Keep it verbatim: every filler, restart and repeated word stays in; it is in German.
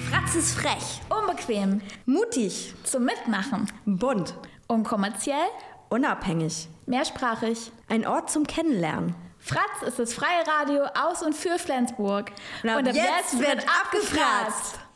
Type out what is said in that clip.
Fratz ist frech, unbequem, mutig, zum Mitmachen, bunt, unkommerziell, unabhängig, mehrsprachig. ein Ort zum Kennenlernen. Fratz ist das freie Radio aus und für Flensburg. Und ab jetzt wird abgefratzt.